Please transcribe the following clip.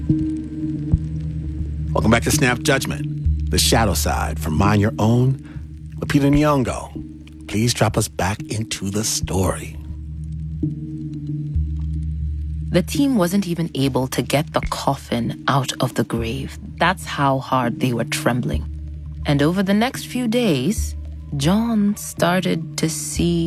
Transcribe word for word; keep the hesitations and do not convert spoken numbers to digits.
Welcome back to Snap Judgment, the shadow side from Mind Your Own. Lupita Nyong'o, please drop us back into the story. The team wasn't even able to get the coffin out of the grave. That's how hard they were trembling. And over the next few days, John started to see